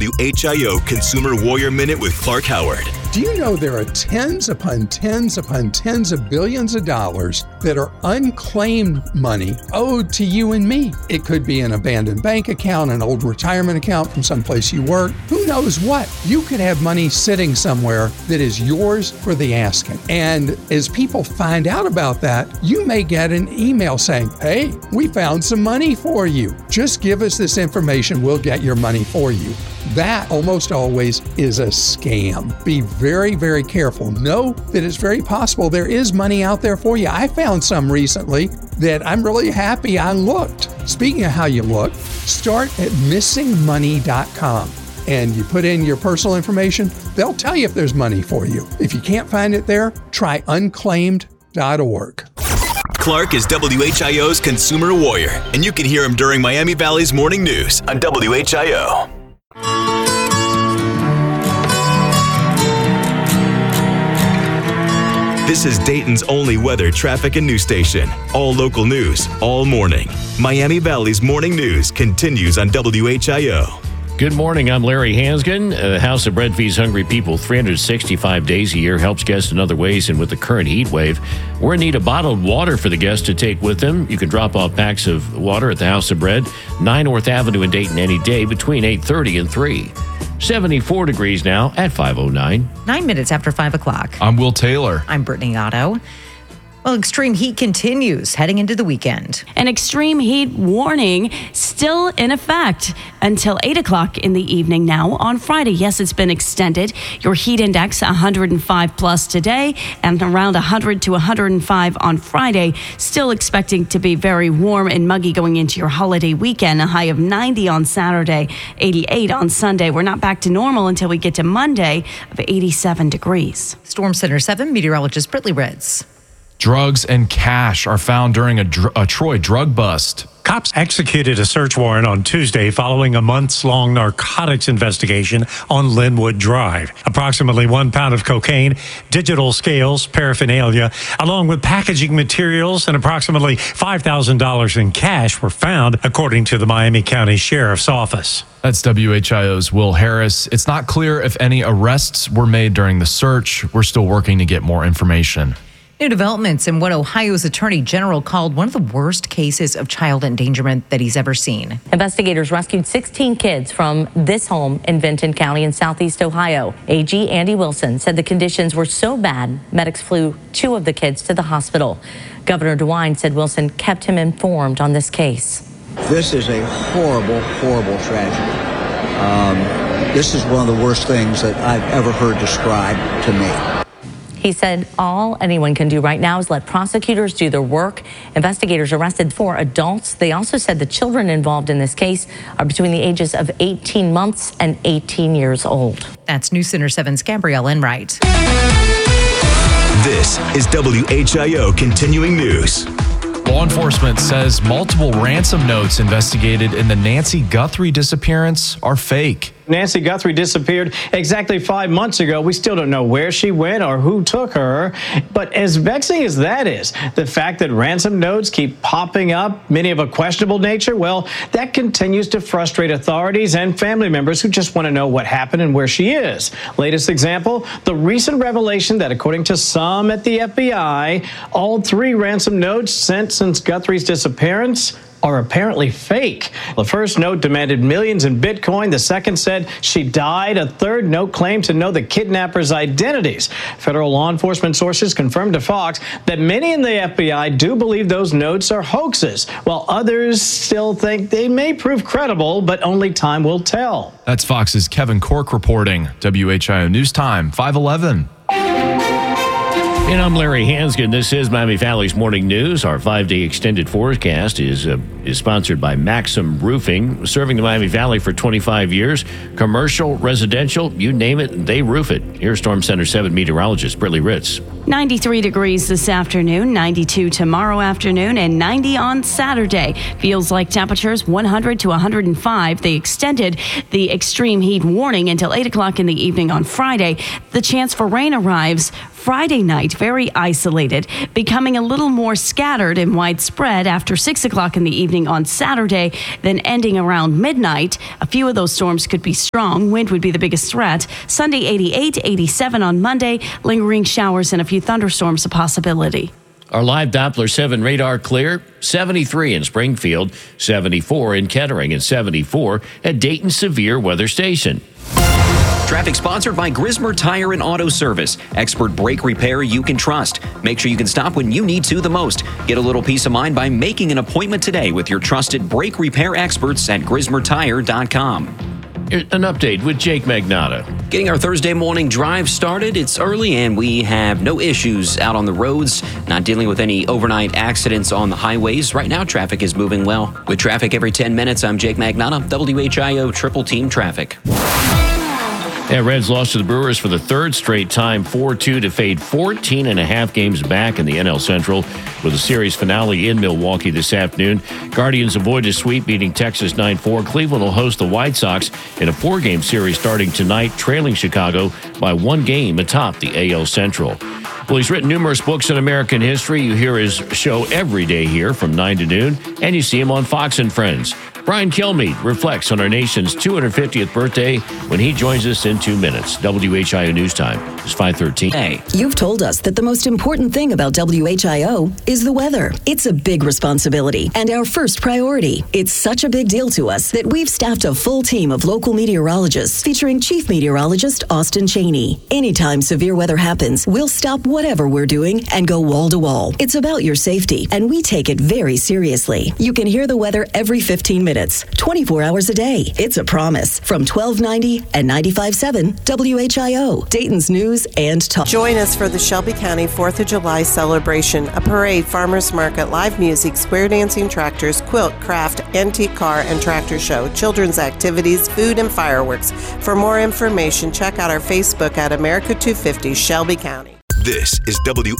WHIO Consumer Warrior Minute with Clark Howard. Do you know there are tens upon tens upon tens of billions of dollars that are unclaimed money owed to you and me? It could be an abandoned bank account, an old retirement account from someplace you work. Who knows what? You could have money sitting somewhere that is yours for the asking. And as people find out about that, you may get an email saying, hey, we found some money for you. Just give us this information, we'll get your money for you. That almost always is a scam. Be very, very careful. Know that it's very possible there is money out there for you. I found some recently that I'm really happy I looked. Speaking of how you look, start at missingmoney.com and you put in your personal information. They'll tell you if there's money for you. If you can't find it there, try unclaimed.org. Clark is WHIO's Consumer Warrior, and you can hear him during Miami Valley's Morning News on WHIO. This is Dayton's only weather, traffic, and news station. All local news, all morning. Miami Valley's Morning News continues on WHIO. Good morning, I'm Larry Hansgen. House of Bread feeds hungry people 365 days a year, helps guests in other ways, and with the current heat wave, we're in need of bottled water for the guests to take with them. You can drop off packs of water at the House of Bread, 9 North Avenue in Dayton any day between 8:30 and 3. 74 degrees now at 5:09. 9 minutes after 5 o'clock. I'm Will Taylor. I'm Brittany Otto. Well, extreme heat continues heading into the weekend. An extreme heat warning still in effect until 8 o'clock in the evening now on Friday. Yes, it's been extended. Your heat index 105 plus today and around 100 to 105 on Friday. Still expecting to be very warm and muggy going into your holiday weekend. A high of 90 on Saturday, 88 on Sunday. We're not back to normal until we get to Monday of 87 degrees. Storm Center 7 meteorologist Brittany Ritz. Drugs and cash are found during a Troy drug bust. Cops executed a search warrant on Tuesday following a months-long narcotics investigation on Linwood Drive. Approximately 1 pound of cocaine, digital scales, paraphernalia, along with packaging materials and approximately $5,000 in cash were found, according to the Miami County Sheriff's Office. That's WHIO's Will Harris. It's not clear if any arrests were made during the search. We're still working to get more information. New developments in what Ohio's Attorney General called one of the worst cases of child endangerment that he's ever seen. Investigators rescued 16 kids from this home in Vinton County in southeast Ohio. AG Andy Wilson said the conditions were so bad, medics flew 2 of the kids to the hospital. Governor DeWine said Wilson kept him informed on this case. This is a horrible, horrible tragedy. This is one of the worst things that I've ever heard described to me. He said all anyone can do right now is let prosecutors do their work. Investigators arrested 4 adults. They also said the children involved in this case are between the ages of 18 months and 18 years old. That's News Center 7's Gabrielle Enright. This is WHIO Continuing News. Law enforcement says multiple ransom notes investigated in the Nancy Guthrie disappearance are fake. Nancy Guthrie disappeared exactly 5 months ago. We still don't know where she went or who took her. But as vexing as that is, the fact that ransom notes keep popping up, many of a questionable nature, well, that continues to frustrate authorities and family members who just want to know what happened and where she is. Latest example, the recent revelation that according to some at the FBI, all 3 ransom notes sent since Guthrie's disappearance are apparently fake. The first note demanded millions in Bitcoin. The second said she died. A third note claimed to know the kidnappers' identities. Federal law enforcement sources confirmed to Fox that many in the FBI do believe those notes are hoaxes, while others still think they may prove credible, but only time will tell. That's Fox's Kevin Cork reporting. WHIO News Time, 5:11. And I'm Larry Hansgen. This is Miami Valley's Morning News. Our 5-day extended forecast is sponsored by Maxim Roofing, serving the Miami Valley for 25 years. Commercial, residential, you name it, they roof it. Here's Storm Center 7 meteorologist Brittany Ritz. 93 degrees this afternoon, 92 tomorrow afternoon, and 90 on Saturday. Feels like temperatures 100 to 105. They extended the extreme heat warning until 8 o'clock in the evening on Friday. The chance for rain arrives Friday night, very isolated, becoming a little more scattered and widespread after 6 o'clock in the evening on Saturday, then ending around midnight. A few of those storms could be strong. Wind would be the biggest threat. Sunday, 88, 87 on Monday. Lingering showers and a few thunderstorms a possibility. Our live Doppler 7 radar clear, 73 in Springfield, 74 in Kettering, and 74 at Dayton Severe Weather Station. Traffic sponsored by Grismer Tire and Auto Service. Expert brake repair you can trust. Make sure you can stop when you need to the most. Get a little peace of mind by making an appointment today with your trusted brake repair experts at GrismerTire.com. An update with Jake Magnotta. Getting our Thursday morning drive started. It's early and we have no issues out on the roads. Not dealing with any overnight accidents on the highways. Right now, traffic is moving well. With traffic every 10 minutes, I'm Jake Magnotta, WHIO Triple Team Traffic. Yeah, Reds lost to the Brewers for the third straight time, 4-2 to fade 14.5 games back in the NL Central with a series finale in Milwaukee this afternoon. Guardians avoid a sweep, beating Texas 9-4. Cleveland will host the White Sox in a 4-game series starting tonight, trailing Chicago by 1 game atop the AL Central. Well, he's written numerous books on American history. You hear his show every day here from 9 to noon, and you see him on Fox and Friends. Brian Kilmeade reflects on our nation's 250th birthday when he joins us in 2 minutes. WHIO News Time is 5:13. Hey. You've told us that the most important thing about WHIO is the weather. It's a big responsibility and our first priority. It's such a big deal to us that we've staffed a full team of local meteorologists featuring Chief Meteorologist Austin Cheney. Anytime severe weather happens, we'll stop whatever we're doing and go wall to wall. It's about your safety, and we take it very seriously. You can hear the weather every 15 minutes, 24 hours a day. It's a promise from 1290 and 95.7 WHIO, Dayton's News and Talk. Join us for the Shelby County 4th of July celebration, a parade, farmers market, live music, square dancing tractors, quilt, craft, antique car, and tractor show, children's activities, food, and fireworks. For more information, check out our Facebook at America 250 Shelby County. This is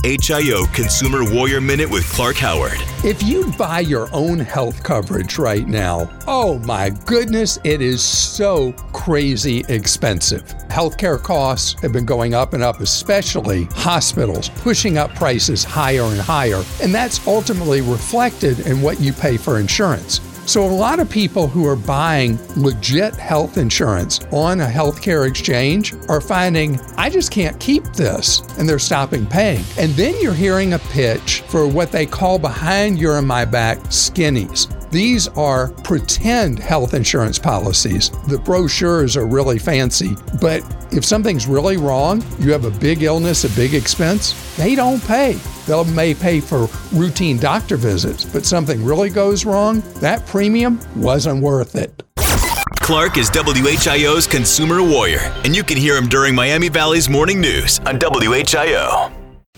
WHIO Consumer Warrior Minute with Clark Howard. If you buy your own health coverage right now, oh my goodness, it is so crazy expensive. Healthcare costs have been going up and up, especially hospitals, pushing up prices higher and higher. And that's ultimately reflected in what you pay for insurance. So a lot of people who are buying legit health insurance on a healthcare exchange are finding, I just can't keep this, and they're stopping paying. And then you're hearing a pitch for what they call behind your and my back skinnies. These are pretend health insurance policies. The brochures are really fancy, but if something's really wrong, you have a big illness, a big expense, they don't pay. They may pay for routine doctor visits, but something really goes wrong, that premium wasn't worth it. Clark is WHIO's Consumer Warrior, and you can hear him during Miami Valley's Morning News on WHIO.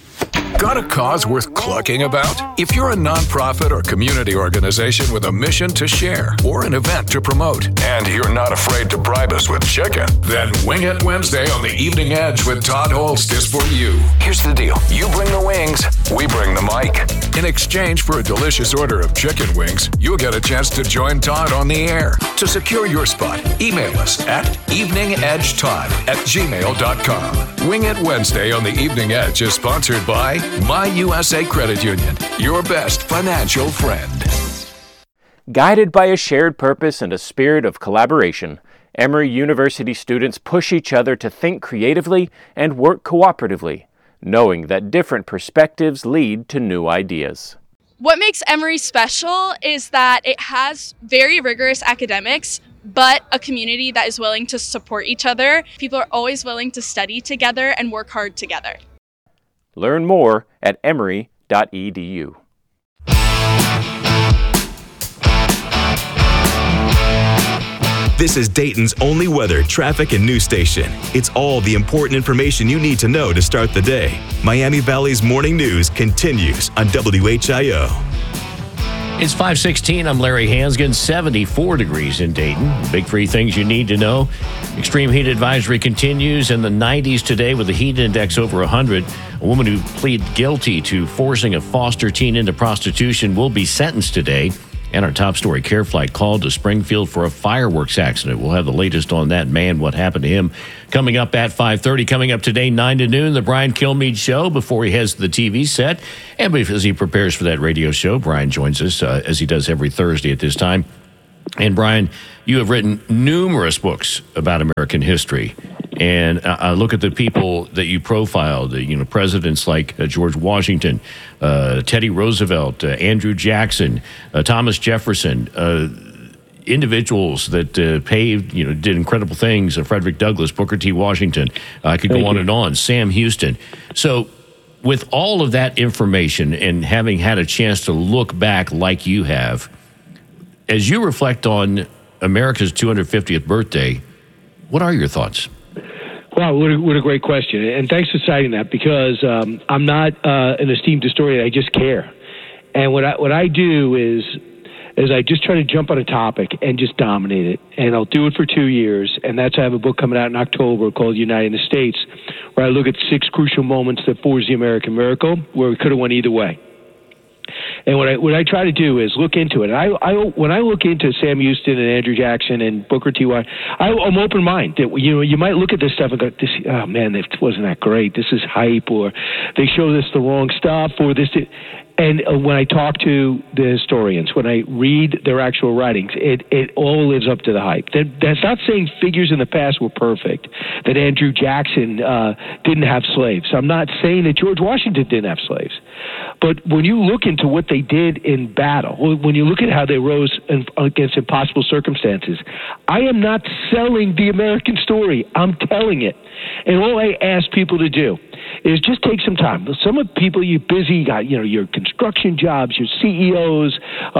Got a cause worth clucking about? If you're a nonprofit or community organization with a mission to share or an event to promote, and you're not afraid to bribe us with chicken, then Wing It Wednesday on the Evening Edge with Todd Holst is for you. Here's the deal. You bring the wings, we bring the mic. In exchange for a delicious order of chicken wings, you'll get a chance to join Todd on the air. To secure your spot, email us at eveningedgetodd@gmail.com. Wing It Wednesday on the Evening Edge is sponsored by My USA Credit Union, your best financial friend. Guided by a shared purpose and a spirit of collaboration, Emory University students push each other to think creatively and work cooperatively, knowing that different perspectives lead to new ideas. What makes Emory special is that it has very rigorous academics, but a community that is willing to support each other. People are always willing to study together and work hard together. Learn more at emory.edu. This is Dayton's only weather, traffic, and news station. It's all the important information you need to know to start the day. Miami Valley's Morning News continues on WHIO. It's 5:16. I'm Larry Hansgen. 74 degrees in Dayton. Big three things you need to know. Extreme heat advisory continues in the 90s today with a heat index over 100. A woman who pleaded guilty to forcing a foster teen into prostitution will be sentenced today. And our top story, Care Flight called to Springfield for a fireworks accident. We'll have the latest on that man, what happened to him, coming up at 5:30. Coming up today, 9 to noon, the Brian Kilmeade Show before he heads to the TV set. And as he prepares for that radio show, Brian joins us as he does every Thursday at this time. And Brian, you have written numerous books about American history. And I look at the people that you profiled, presidents like George Washington, Teddy Roosevelt, Andrew Jackson, Thomas Jefferson, individuals that paved, did incredible things, Frederick Douglass, Booker T. Washington. I could go on and on, Sam Houston. So with all of that information and having had a chance to look back like you have, as you reflect on America's 250th birthday, what are your thoughts? Wow, what a great question. And thanks for citing that, because I'm not an esteemed historian. I just care. And what I do is I just try to jump on a topic and just dominate it. And I'll do it for 2 years. And I have a book coming out in October called United in the States, where I look at 6 crucial moments that forged the American miracle, where we could have went either way. And what I try to do is look into it. And when I look into Sam Houston and Andrew Jackson and Booker T. I'm open minded. That you might look at this stuff and go, "Oh man, this wasn't that great. This is hype," or "They showed us the wrong stuff," or this. And when I talk to the historians, when I read their actual writings, it all lives up to the hype. That's not saying figures in the past were perfect, that Andrew Jackson didn't have slaves. I'm not saying that George Washington didn't have slaves. But when you look into what they did in battle, when you look at how they rose against impossible circumstances, I am not selling the American story. I'm telling it. And all I ask people to do is just take some time. Some of the people, you're busy, you got, your construction jobs, your CEOs,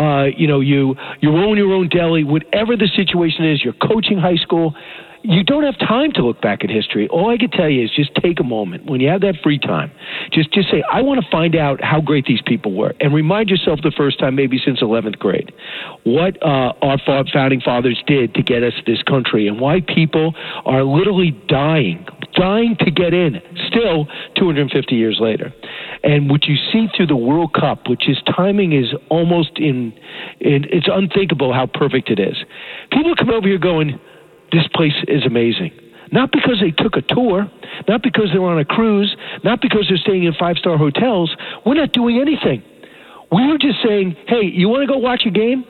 you own your own deli, whatever the situation is, you're coaching high school. You don't have time to look back at history. All I can tell you is just take a moment. When you have that free time, just say, I want to find out how great these people were. And remind yourself the first time, maybe since 11th grade, what our founding fathers did to get us this country, and why people are literally dying to get in, still 250 years later. And what you see through the World Cup, which is timing is almost it's unthinkable how perfect it is. People come over here going, this place is amazing. Not because they took a tour, not because they're on a cruise, not because they're staying in 5-star hotels. We're not doing anything. We were just saying, hey, you want to go watch a game?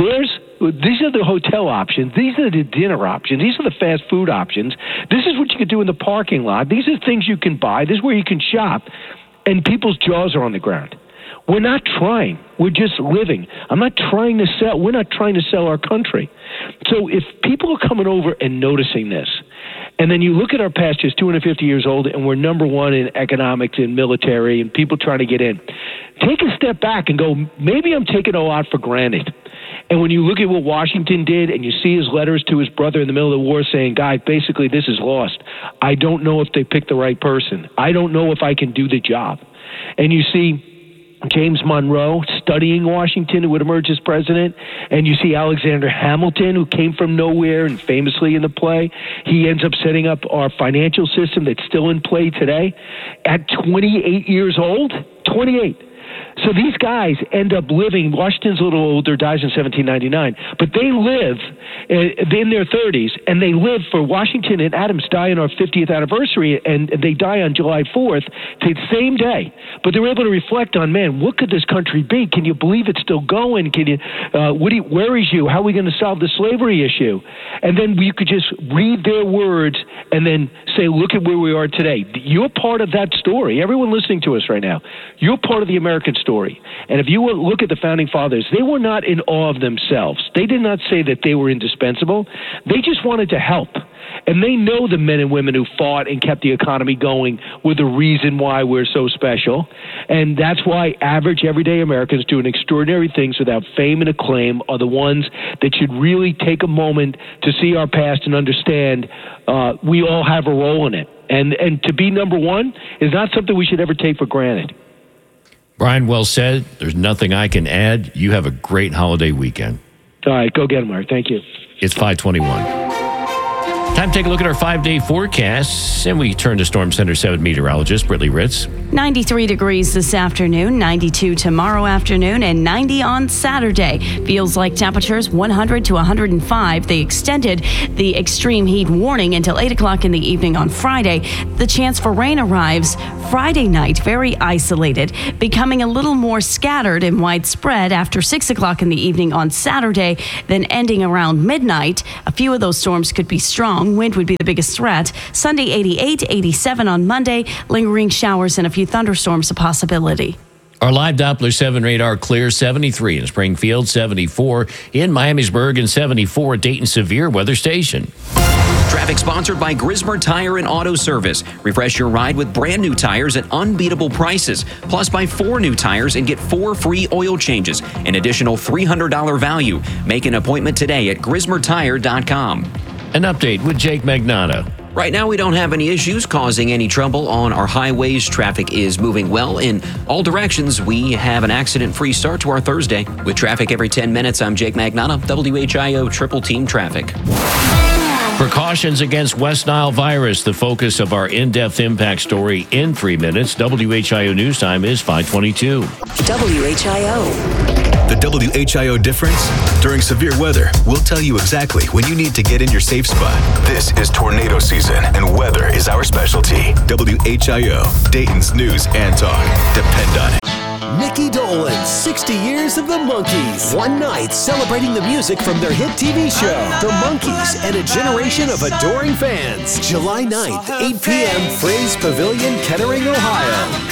These are the hotel options. These are the dinner options. These are the fast food options. This is what you can do in the parking lot. These are things you can buy. This is where you can shop. And people's jaws are on the ground. We're not trying. We're just living. I'm not trying to sell. We're not trying to sell our country. So if people are coming over and noticing this, and then you look at our past just 250 years old, and we're number one in economics and military and people trying to get in, take a step back and go, maybe I'm taking a lot for granted. And when you look at what Washington did and you see his letters to his brother in the middle of the war saying, guys, basically this is lost. I don't know if they picked the right person. I don't know if I can do the job. And you see James Monroe studying Washington, who would emerge as president, and you see Alexander Hamilton, who came from nowhere and famously in the play. He ends up setting up our financial system that's still in play today at 28 years old. 28. So these guys end up living, Washington's a little older, dies in 1799, but they live in their 30s, and they live for Washington and Adams die on our 50th anniversary, and they die on July 4th, the same day. But they're able to reflect on, man, what could this country be? Can you believe it's still going? Can you? What worries you? How are we going to solve the slavery issue? And then you could just read their words and then say, look at where we are today. You're part of that story. Everyone listening to us right now, you're part of the American story. And if you look at the Founding Fathers, they were not in awe of themselves. They did not say that they were indispensable. They just wanted to help. And they know the men and women who fought and kept the economy going were the reason why we're so special. And that's why average, everyday Americans doing extraordinary things without fame and acclaim are the ones that should really take a moment to see our past and understand we all have a role in it. And to be number one is not something we should ever take for granted. Brian, well said. There's nothing I can add. You have a great holiday weekend. All right, go get them, Mark. Thank you. It's 5:21. Time to take a look at our 5-day forecasts, and we turn to Storm Center 7 meteorologist Brittany Ritz. 93 degrees this afternoon, 92 tomorrow afternoon, and 90 on Saturday. Feels like temperatures 100 to 105. They extended the extreme heat warning until 8 o'clock in the evening on Friday. The chance for rain arrives Friday night, very isolated, becoming a little more scattered and widespread after 6 o'clock in the evening on Saturday, then ending around midnight. A few of those storms could be strong. Wind would be the biggest threat. Sunday, 88, 87 on Monday. Lingering showers and a few thunderstorms a possibility. Our live Doppler 7 radar clear, 73 in Springfield, 74 in Miamisburg, and 4 at Dayton Severe Weather Station. Traffic sponsored by Grismer Tire and Auto Service. Refresh your ride with brand new tires at unbeatable prices. Plus, buy 4 new tires and get 4 free oil changes. An additional $300 value. Make an appointment today at GrismerTire.com. An update with Jake Magnato. Right now, we don't have any issues causing any trouble on our highways. Traffic is moving well in all directions. We have an accident-free start to our Thursday. With traffic every 10 minutes, I'm Jake Magnato, WHIO Triple Team Traffic. Precautions against West Nile virus, the focus of our in-depth impact story in 3 minutes. WHIO News Time is 5:22. WHIO. The WHIO difference? During severe weather, we'll tell you exactly when you need to get in your safe spot. This is tornado season, and weather is our specialty. WHIO, Dayton's news and talk. Depend on it. Mickey Dolenz, 60 Years of the Monkees. One night celebrating the music from their hit TV show, The Monkees, and a generation of adoring fans. July 9th, 8 p.m., Fraze Pavilion, Kettering, Ohio.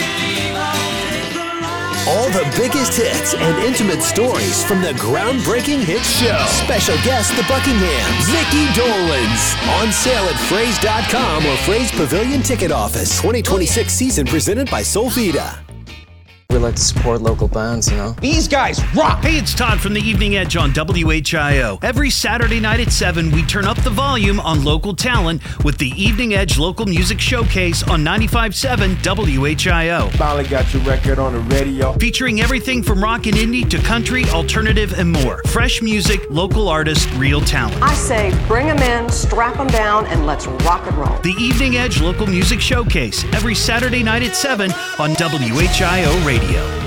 All the biggest hits and intimate stories from the groundbreaking hit show. Special guest, the Buckinghams, Mickey Dolenz. On sale at Fraze.com or Fraze Pavilion Ticket Office. 2026 season presented by Solvita. We like to support local bands, you know. These guys rock! Hey, it's Todd from The Evening Edge on WHIO. Every Saturday night at 7, we turn up the volume on local talent with the Evening Edge Local Music Showcase on 95.7 WHIO. Finally got your record on the radio. Featuring everything from rock and indie to country, alternative, and more. Fresh music, local artists, real talent. I say bring them in, strap them down, and let's rock and roll. The Evening Edge Local Music Showcase, every Saturday night at 7 on WHIO Radio.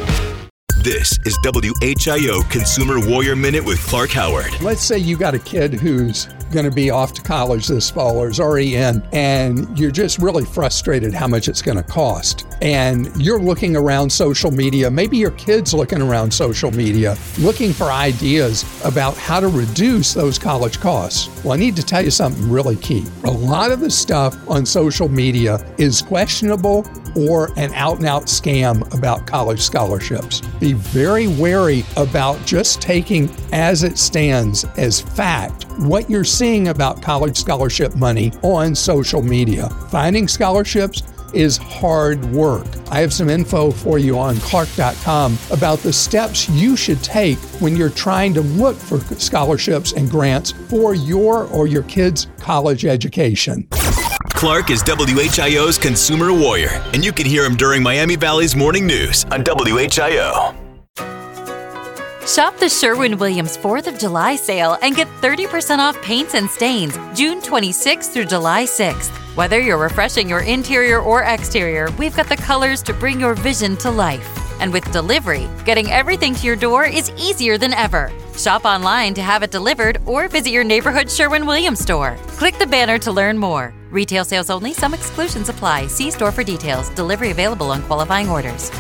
This is WHIO Consumer Warrior Minute with Clark Howard. Let's say you got a kid who's going to be off to college this fall or is already in, and you're just really frustrated how much it's going to cost. And you're looking around social media, maybe your kid's looking around social media, looking for ideas about how to reduce those college costs. Well, I need to tell you something really key. A lot of the stuff on social media is questionable or an out-and-out scam about college scholarships. Be very wary about just taking as it stands as fact what you're seeing about college scholarship money on social media. Finding scholarships is hard work. I have some info for you on Clark.com about the steps you should take when you're trying to look for scholarships and grants for your or your kids' college education. Clark is WHIO's Consumer Warrior, and you can hear him during Miami Valley's Morning News on WHIO. Shop the Sherwin-Williams 4th of July sale and get 30% off paints and stains June 26th through July 6th. Whether you're refreshing your interior or exterior, we've got the colors to bring your vision to life. And with delivery, getting everything to your door is easier than ever. Shop online to have it delivered or visit your neighborhood Sherwin-Williams store. Click the banner to learn more. Retail sales only. Some exclusions apply. See store for details. Delivery available on qualifying orders.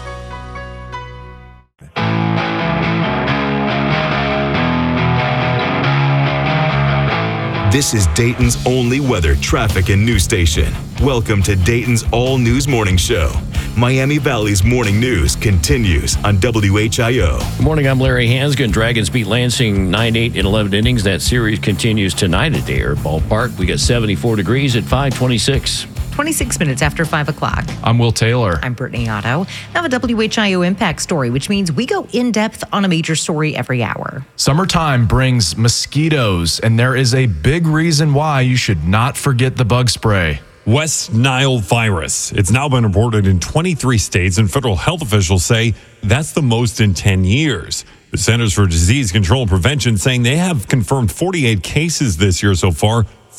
This is Dayton's only weather, traffic, and news station. Welcome to Dayton's all-news morning show. Miami Valley's morning news continues on WHIO. Good morning, I'm Larry Hansgen. Dragons beat Lansing 9-8 in 11 innings. That series continues tonight at Dare Ballpark. We got 74 degrees at 5:26. 26 minutes after 5 o'clock. I'm Will Taylor. I'm Brittany Otto. Now a WHIO Impact story, which means we go in depth on a major story every hour. Summertime brings mosquitoes, and there is a big reason why you should not forget the bug spray. West Nile virus. It's now been reported in 23 states, and federal health officials say that's the most in 10 years. The Centers for Disease Control and Prevention saying they have confirmed 48 cases this year so far,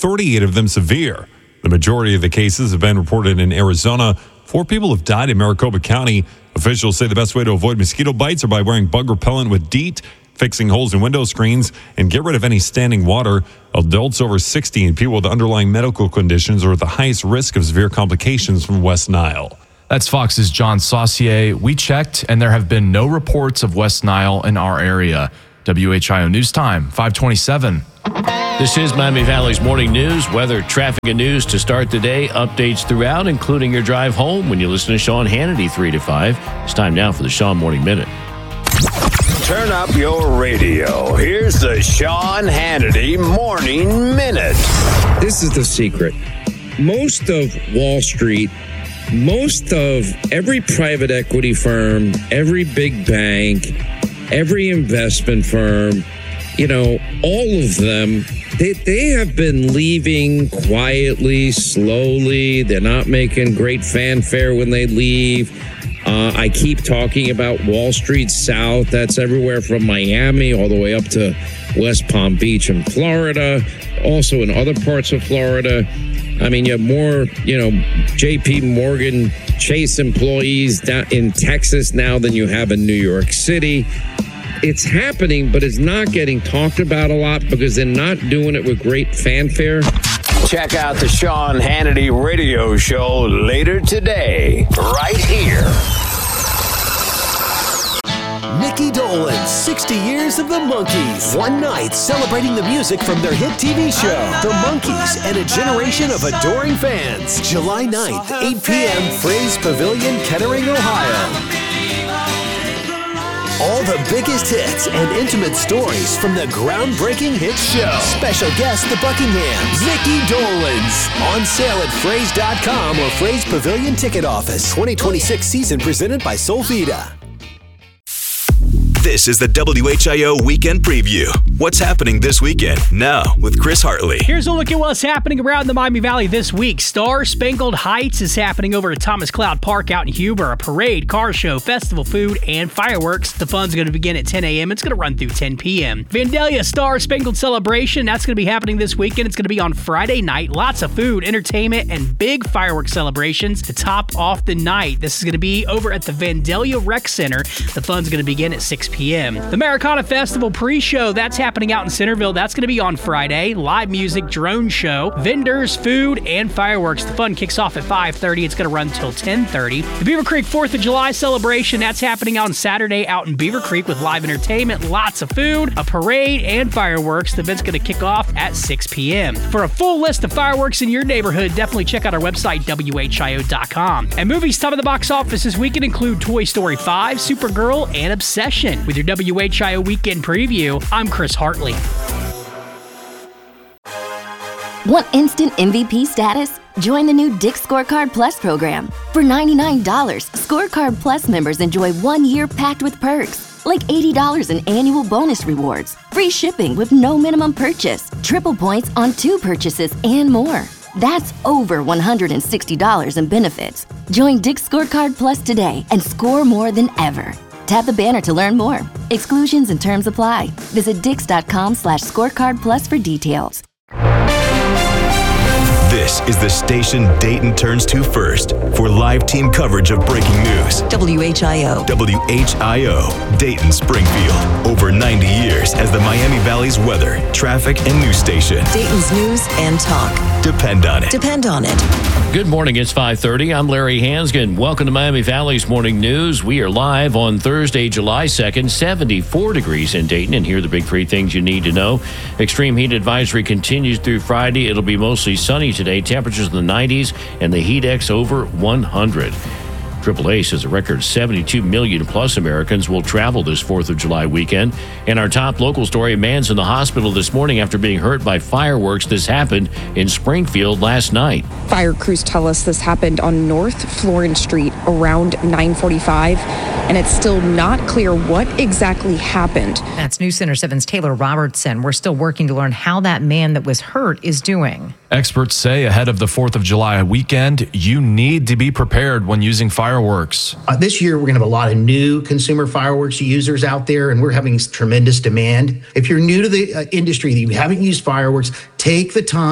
38 of them severe. The majority of the cases have been reported in Arizona. 4 people have died in Maricopa County. Officials say the best way to avoid mosquito bites are by wearing bug repellent with DEET, fixing holes in window screens, and get rid of any standing water. Adults over 60 and people with underlying medical conditions are at the highest risk of severe complications from West Nile. That's Fox's John Saucier. We checked, and there have been no reports of West Nile in our area. WHIO News Time, 527. This is Miami Valley's Morning News. Weather, traffic, and news to start the day. Updates throughout, including your drive home when you listen to Sean Hannity 3 to 5. It's time now for the Sean Morning Minute. Turn up your radio. Here's the Sean Hannity Morning Minute. This is the secret. Most of Wall Street, most of every private equity firm, every big bank, every investment firm, all of them, they have been leaving quietly, slowly. They're not making great fanfare when they leave. I keep talking about Wall Street South. That's everywhere from Miami all the way up to West Palm Beach in Florida, also in other parts of Florida. I mean, you have more, J.P. Morgan Chase employees down in Texas now than you have in New York City. It's happening, but it's not getting talked about a lot because they're not doing it with great fanfare. Check out the Sean Hannity radio show later today, right here. Mickey Dolenz, 60 years of the Monkees. One night celebrating the music from their hit TV show, The Monkees and a generation of adoring fans. July 9th, 8 p.m., Fraze Pavilion, Kettering, Ohio. All the biggest hits and intimate stories from the groundbreaking hit show. Special guest, the Buckinghams, Mickey Dolenz. On sale at Fraze.com or Fraze Pavilion Ticket Office. 2026 season presented by Solvita. This is the WHIO Weekend Preview. What's happening this weekend? Now with Chris Hartley. Here's a look at what's happening around the Miami Valley this week. Star Spangled Heights is happening over at Thomas Cloud Park out in Huber. A parade, car show, festival food, and fireworks. The fun's going to begin at 10 a.m. It's going to run through 10 p.m. Vandalia Star Spangled Celebration, that's going to be happening this weekend. It's going to be on Friday night. Lots of food, entertainment, and big fireworks celebrations to top off the night. This is going to be over at the Vandalia Rec Center. The fun's going to begin at 6 p.m. The Americana Festival pre-show, that's happening out in Centerville. That's going to be on Friday. Live music, drone show, vendors, food, and fireworks. The fun kicks off at 5:30. It's going to run until 10:30. The Beaver Creek 4th of July celebration, that's happening on Saturday out in Beaver Creek with live entertainment, lots of food, a parade, and fireworks. The event's going to kick off at 6 p.m. For a full list of fireworks in your neighborhood, definitely check out our website, WHIO.com. And movies top of the box office this weekend include Toy Story 5, Supergirl, and Obsession. With your WHIO Weekend Preview, I'm Chris Hartley. Want instant MVP status? Join the new Dick's Scorecard Plus program. For $99, Scorecard Plus members enjoy 1 year packed with perks, like $80 in annual bonus rewards, free shipping with no minimum purchase, triple points on 2 purchases, and more. That's over $160 in benefits. Join Dick's Scorecard Plus today and score more than ever. Tap the banner to learn more. Exclusions and terms apply. Visit Dix.com/scorecardplus for details. This is the station Dayton turns to first for live team coverage of breaking news. WHIO. WHIO, Dayton Springfield. Over 90 years as the Miami Valley's weather, traffic, and news station. Dayton's news and talk. Depend on it. Depend on it. Good morning. It's 5:30. I'm Larry Hansgen. Welcome to Miami Valley's Morning News. We are live on Thursday, July 2nd, 74 degrees in Dayton. And here are the big 3 things you need to know. Extreme heat advisory continues through Friday. It'll be mostly sunny today. Temperatures in the 90s and the heat index over 100. AAA says a record 72 million plus Americans will travel this 4th of July weekend. And our top local story, a man's in the hospital this morning after being hurt by fireworks. This happened in Springfield last night. Fire crews tell us this happened on North Florence Street around 9:45, and it's still not clear what exactly happened. That's News Center 7's Taylor Robertson. We're still working to learn how that man that was hurt is doing. Experts say ahead of the 4th of July weekend, you need to be prepared when using fireworks. This year, we're going to have a lot of new consumer fireworks users out there, and we're having tremendous demand. If you're new to the industry, you haven't used fireworks, take the time,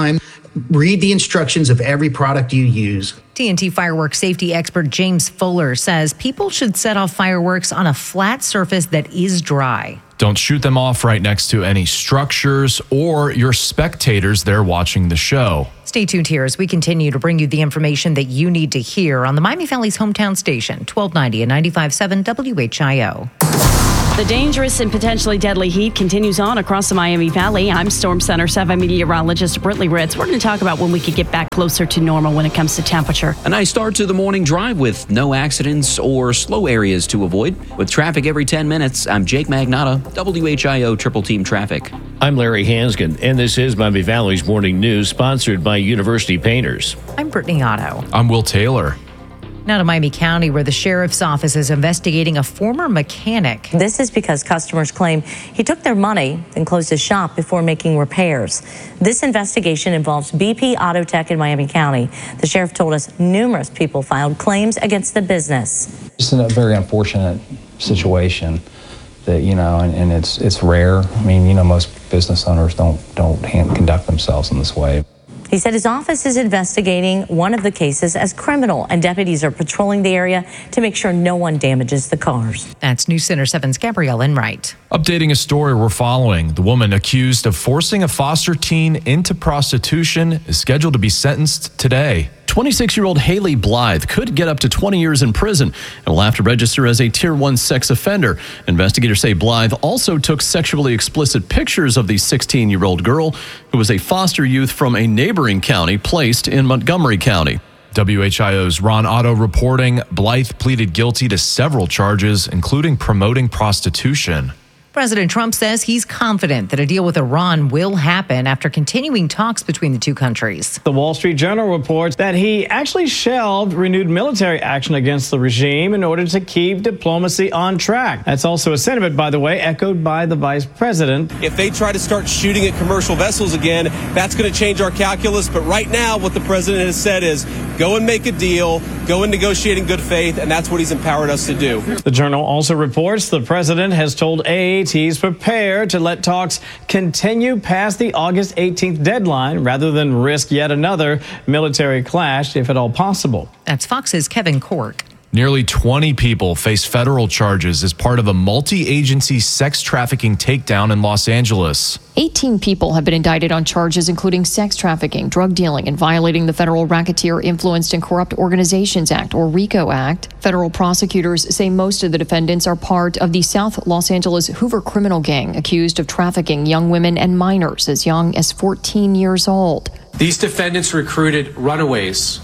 read the instructions of every product you use. TNT fireworks safety expert James Fuller says people should set off fireworks on a flat surface that is dry. Don't shoot them off right next to any structures or your spectators there watching the show. Stay tuned here as we continue to bring you the information that you need to hear on the Miami Valley's hometown station, 1290 and 95.7 WHIO. The dangerous and potentially deadly heat continues on across the Miami Valley. I'm Storm Center 7 meteorologist Brittany Ritz. We're going to talk about when we could get back closer to normal when it comes to temperature. A nice start to the morning drive with no accidents or slow areas to avoid. With traffic every 10 minutes, I'm Jake Magnotta, WHIO Triple Team Traffic. I'm Larry Hansgen, and this is Miami Valley's Morning News, sponsored by University Painters. I'm Brittany Otto. I'm Will Taylor. Now to Miami County, where the sheriff's office is investigating a former mechanic. This is because customers claim he took their money and closed his shop before making repairs. This investigation involves BP Auto Tech in Miami County. The sheriff told us numerous people filed claims against the business. It's a very unfortunate situation that, and it's rare. I mean, most business owners don't conduct themselves in this way. He said his office is investigating one of the cases as criminal, and deputies are patrolling the area to make sure no one damages the cars. That's News Center 7's Gabrielle Enright. Updating a story we're following, the woman accused of forcing a foster teen into prostitution is scheduled to be sentenced today. 26-year-old Haley Blythe could get up to 20 years in prison and will have to register as a Tier 1 sex offender. Investigators say Blythe also took sexually explicit pictures of the 16-year-old girl who was a foster youth from a neighboring county placed in Montgomery County. WHIO's Ron Otto reporting Blythe pleaded guilty to several charges, including promoting prostitution. President Trump says he's confident that a deal with Iran will happen after continuing talks between the two countries. The Wall Street Journal reports that he actually shelved renewed military action against the regime in order to keep diplomacy on track. That's also a sentiment, by the way, echoed by the vice president. If they try to start shooting at commercial vessels again, that's going to change our calculus. But right now, what the president has said is go and make a deal, go and negotiate in good faith, and that's what he's empowered us to do. The Journal also reports the president has told AAT he's prepared to let talks continue past the August 18th deadline rather than risk yet another military clash, if at all possible. That's Fox's Kevin Cork. Nearly 20 people face federal charges as part of a multi-agency sex trafficking takedown in Los Angeles. 18 people have been indicted on charges including sex trafficking, drug dealing, and violating the Federal Racketeer Influenced and Corrupt Organizations Act, or RICO Act. Federal prosecutors say most of the defendants are part of the South Los Angeles Hoover criminal gang accused of trafficking young women and minors as young as 14 years old. These defendants recruited runaways,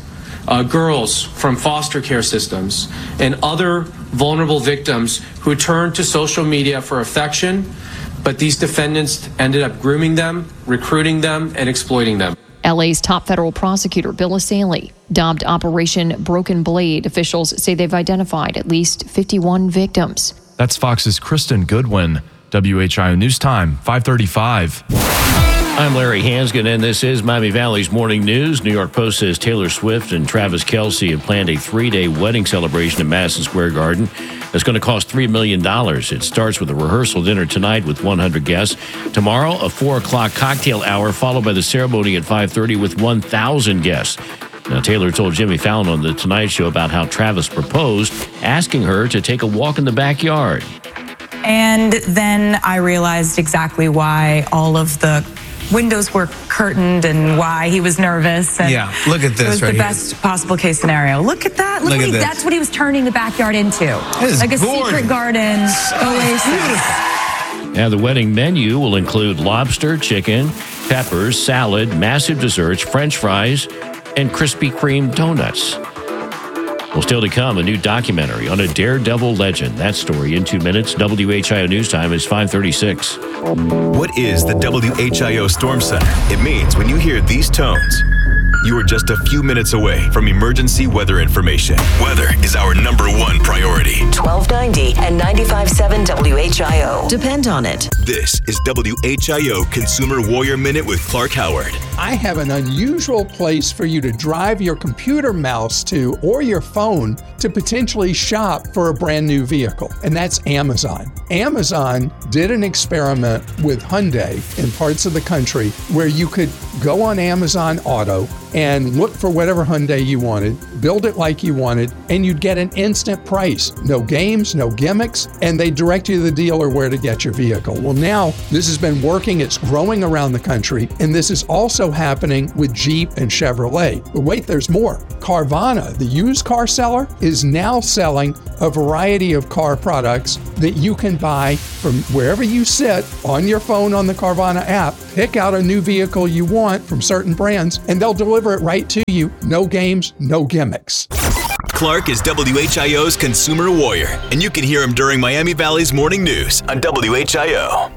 girls from foster care systems, and other vulnerable victims who turned to social media for affection, but these defendants ended up grooming them, recruiting them, and exploiting them. LA's top federal prosecutor, Bill Asaley, dubbed Operation Broken Blade. Officials say they've identified at least 51 victims. That's Fox's Kristen Goodwin. WHIO News Time, 5:35. I'm Larry Hansgen, and this is Miami Valley's Morning News. New York Post says Taylor Swift and Travis Kelce have planned a 3-day wedding celebration at Madison Square Garden. That's going to cost $3 million. It starts with a rehearsal dinner tonight with 100 guests. Tomorrow, a 4 o'clock cocktail hour, followed by the ceremony at 5:30 with 1,000 guests. Now, Taylor told Jimmy Fallon on The Tonight Show about how Travis proposed, asking her to take a walk in the backyard. And then I realized exactly why all of the windows were curtained and why he was nervous. And yeah, look at this. It was right the here. best possible case scenario. Look at that. Look what this. That's what he was turning the backyard into. Like a secret garden oasis. Now, the wedding menu will include lobster, chicken, peppers, salad, massive desserts, French fries, and Krispy Kreme donuts. Well, still to come, a new documentary on a daredevil legend. That story in 2 minutes. WHIO News Time is 5:36. What is the WHIO Storm Center? It means when you hear these tones. you are just a few minutes away from emergency weather information. Weather is our #1 priority. 1290 and 95.7 WHIO. Depend on it. This is WHIO Consumer Warrior Minute with Clark Howard. I have an unusual place for you to drive your computer mouse to or your phone to potentially shop for a brand new vehicle, and that's Amazon. Amazon did an experiment with Hyundai in parts of the country where you could go on Amazon Auto and look for whatever Hyundai you wanted, build it like you wanted, and you'd get an instant price. No games, no gimmicks, and they direct you to the dealer where to get your vehicle. Well, now this has been working, it's growing around the country, and this is also happening with Jeep and Chevrolet. But wait, there's more. Carvana, the used car seller, is now selling a variety of car products that you can buy from wherever you sit on your phone on the Carvana app. Pick out a new vehicle you want from certain brands, and they'll deliver it right to you. No games, no gimmicks. Clark is WHIO's Consumer Warrior, and you can hear him during Miami Valley's Morning News on WHIO.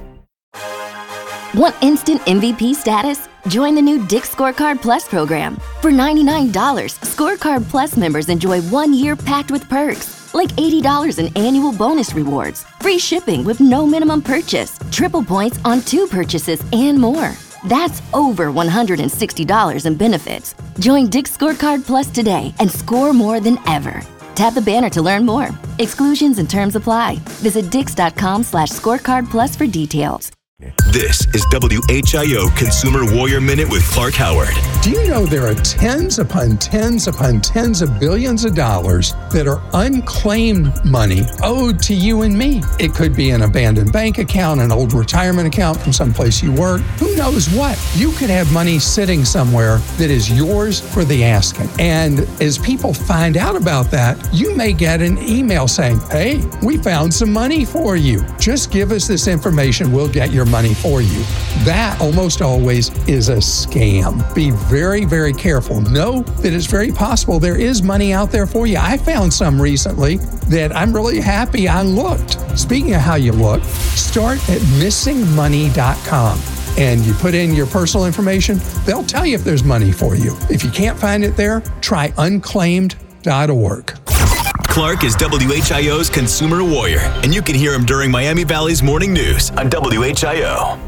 Want instant MVP status? Join the new Dick's Scorecard Plus program. For $99, Scorecard Plus members enjoy 1 year packed with perks, like $80 in annual bonus rewards, free shipping with no minimum purchase, triple points on 2 purchases, and more. That's over $160 in benefits. Join Dick's Scorecard Plus today and score more than ever. Tap the banner to learn more. Exclusions and terms apply. Visit dix.com/scorecard plus for details. This is WHIO Consumer Warrior Minute with Clark Howard. Do you know there are tens upon tens upon tens of billions of dollars that are unclaimed money owed to you and me? It could be an abandoned bank account, an old retirement account from someplace you work. Who knows what? You could have money sitting somewhere that is yours for the asking. And as people find out about that, you may get an email saying, hey, we found some money for you. Just give us this information. We'll get your money for you. That almost always is a scam. Be very, very careful. Know that it's very possible there is money out there for you. I found some recently that I'm really happy I looked. Speaking of how you look, start at missingmoney.com. And you put in your personal information, they'll tell you if there's money for you. If you can't find it there, try unclaimed.org. Clark is WHIO's Consumer Warrior, and you can hear him during Miami Valley's Morning News on WHIO.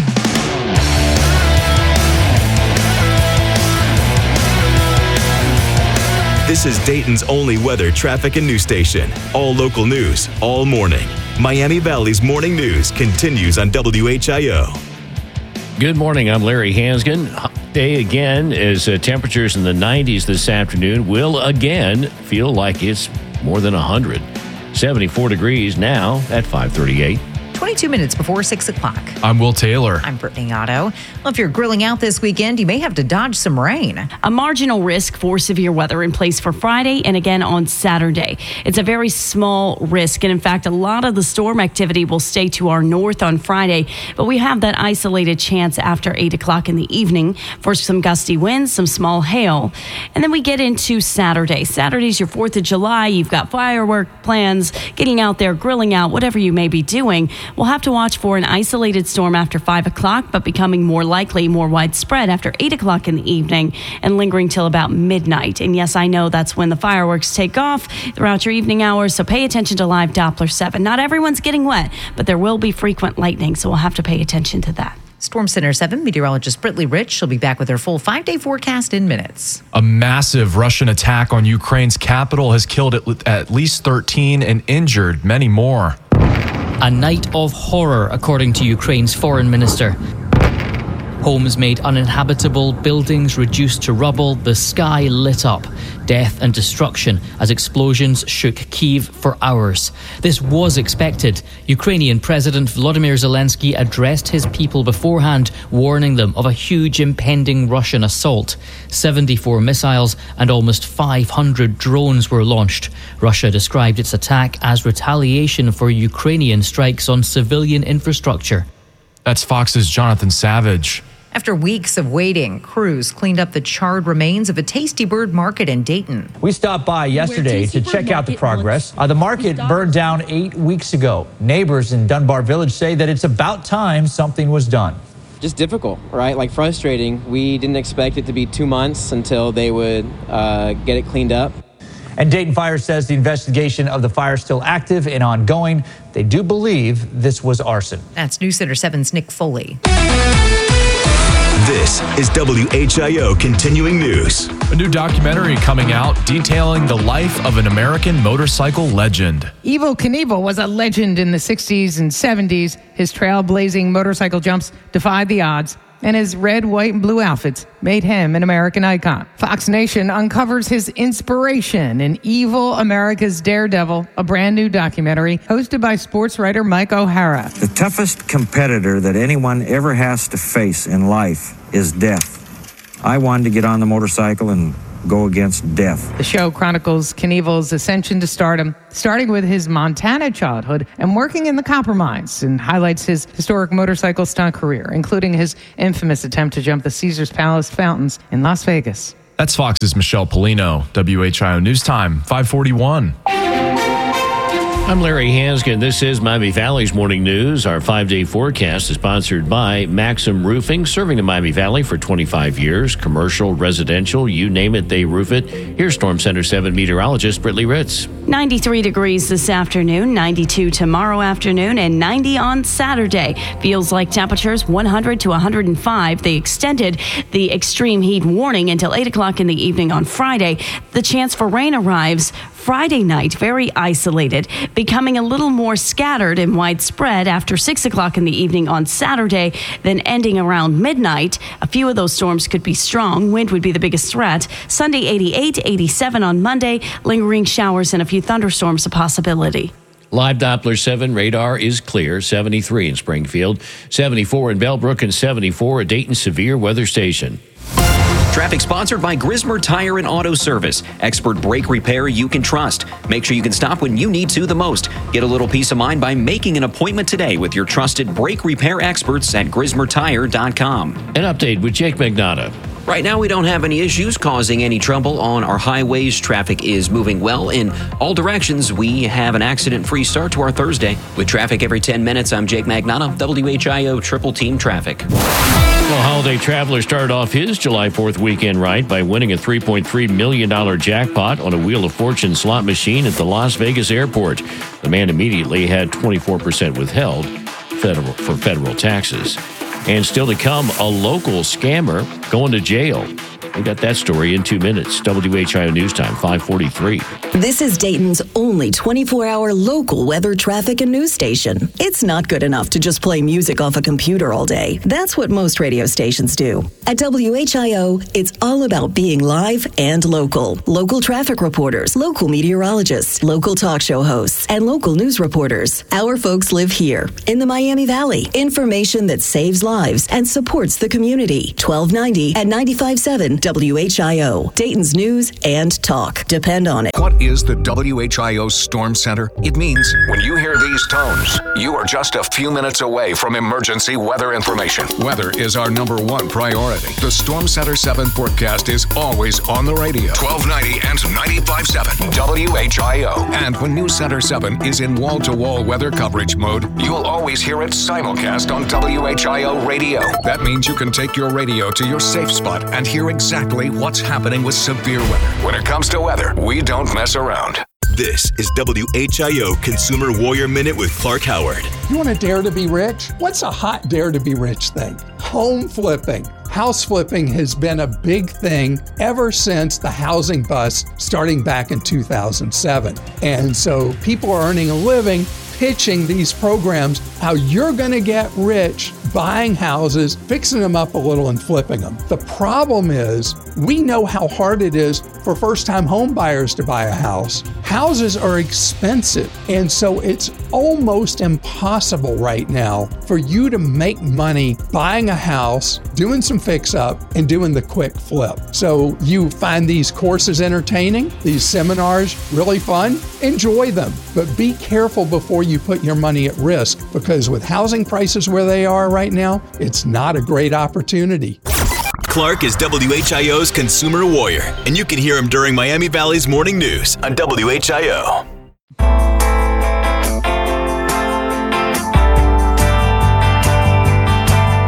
This is Dayton's only weather, traffic, and news station. All local news, all morning. Miami Valley's Morning News continues on WHIO. Good morning. I'm Larry Hansgen. Hot day again as temperatures in the 90s this afternoon will again feel like it's more than 100. 74 degrees now at 5:38. 22 minutes before 6 o'clock. I'm Will Taylor. I'm Brittany Otto. Well, if you're grilling out this weekend, you may have to dodge some rain. A marginal risk for severe weather in place for Friday and again on Saturday. It's a very small risk. And in fact, a lot of the storm activity will stay to our north on Friday. But we have that isolated chance after 8 o'clock in the evening for some gusty winds, some small hail. And then we get into Saturday. Saturday's your 4th of July. You've got firework plans, getting out there, grilling out, whatever you may be doing. We'll have to watch for an isolated storm after 5 o'clock, but becoming more likely, more widespread after 8 o'clock in the evening and lingering till about midnight. And yes, I know that's when the fireworks take off throughout your evening hours, so pay attention to live Doppler 7. Not everyone's getting wet, but there will be frequent lightning, so we'll have to pay attention to that. Storm Center 7 meteorologist Brittany Rich. She'll be back with her full 5-day forecast in minutes. A massive Russian attack on Ukraine's capital has killed at least 13 and injured many more. A night of horror, according to Ukraine's foreign minister. Homes made uninhabitable, buildings reduced to rubble, the sky lit up. Death and destruction as explosions shook Kyiv for hours. This was expected. Ukrainian President Volodymyr Zelensky addressed his people beforehand, warning them of a huge impending Russian assault. 74 missiles and almost 500 drones were launched. Russia described its attack as retaliation for Ukrainian strikes on civilian infrastructure. That's Fox's Jonathan Savage. After weeks of waiting, crews cleaned up the charred remains of a Tasty Bird market in Dayton. We stopped by yesterday to check out the progress. The market burned down 8 weeks ago. Neighbors in Dunbar Village say that it's about time something was done. just difficult, right? Like frustrating. We didn't expect it to be 2 months until they would get it cleaned up. And Dayton Fire says the investigation of the fire is still active and ongoing. They do believe this was arson. That's News Center 7's Nick Foley. This is WHIO Continuing News. A new documentary coming out detailing the life of an American motorcycle legend. Evel Knievel was a legend in the 60s and 70s. His trailblazing motorcycle jumps defied the odds, and his red, white, and blue outfits made him an American icon. Fox Nation uncovers his inspiration in Evil America's Daredevil, a brand new documentary hosted by sports writer Mike O'Hara. The toughest competitor that anyone ever has to face in life is death. I wanted to get on the motorcycle and go against death. The show chronicles Knievel's ascension to stardom, starting with his Montana childhood and working in the copper mines, and highlights his historic motorcycle stunt career, including his infamous attempt to jump the Caesars Palace fountains in Las Vegas. That's Fox's Michelle Polino. WHIO News Time, 541. I'm Larry Hanskin. This is Miami Valley's Morning News. Our 5-day forecast is sponsored by Maxim Roofing, serving the Miami Valley for 25 years. Commercial, residential, you name it, they roof it. Here's Storm Center 7 meteorologist Brittany Ritz. 93 degrees this afternoon, 92 tomorrow afternoon, and 90 on Saturday. Feels like temperatures 100 to 105. They extended the extreme heat warning until 8 o'clock in the evening on Friday. The chance for rain arrives Friday night, very isolated, becoming a little more scattered and widespread after 6 o'clock in the evening on Saturday, then ending around midnight. A few of those storms could be strong. Wind would be the biggest threat. Sunday, 88, 87 on Monday. Lingering showers and a few thunderstorms a possibility. Live Doppler 7 radar is clear. 73 in Springfield, 74 in Bellbrook, and 74 at Dayton Severe Weather Station. Traffic sponsored by Grismer Tire and Auto Service. Expert brake repair you can trust. Make sure you can stop when you need to the most. Get a little peace of mind by making an appointment today with your trusted brake repair experts at GrismerTire.com. An update with Jake Magnotta. Right now, we don't have any issues causing any trouble on our highways. Traffic is moving well in all directions. We have an accident-free start to our Thursday. With traffic every 10 minutes, I'm Jake Magnotta, WHIO Triple Team Traffic. Well, Holiday Traveler started off his July 4th weekend right by winning a $3.3 million jackpot on a Wheel of Fortune slot machine at the Las Vegas airport. The man immediately had 24% withheld for federal taxes. And still to come, a local scammer going to jail. We got that story in 2 minutes. WHIO News Time, 543. This is Dayton's only 24-hour local weather, traffic, and news station. It's not good enough to just play music off a computer all day. That's what most radio stations do. At WHIO, it's all about being live and local. Local traffic reporters, local meteorologists, local talk show hosts, and local news reporters. Our folks live here in the Miami Valley. Information that saves lives and supports the community. 1290 at 95.7 WHIO, Dayton's news and talk. Depend on it. What is the WHIO Storm Center? It means when you hear these tones, you are just a few minutes away from emergency weather information. Weather is our #1 priority. The Storm Center 7 forecast is always on the radio. 1290 and 95.7 WHIO. And when News Center 7 is in wall-to-wall weather coverage mode, you'll always hear it simulcast on WHIO radio. That means you can take your radio to your safe spot and hear exactly what's happening with severe weather. When it comes to weather, we don't mess around. This is WHIO Consumer Warrior Minute with Clark Howard. You want to dare to be rich? What's a hot dare to be rich thing? Home flipping. House flipping has been a big thing ever since the housing bust starting back in 2007. And so people are earning a living pitching these programs, how you're going to get rich buying houses, fixing them up a little and flipping them. The problem is we know how hard it is for first-time home buyers to buy a house. Houses are expensive, and so it's almost impossible right now for you to make money buying a house, doing some fix-up, and doing the quick flip. So you find these courses entertaining, these seminars really fun, enjoy them, but be careful before you put your money at risk, because with housing prices where they are right now, it's not a great opportunity. Clark is WHIO's Consumer Warrior, and you can hear him during Miami Valley's Morning News on WHIO.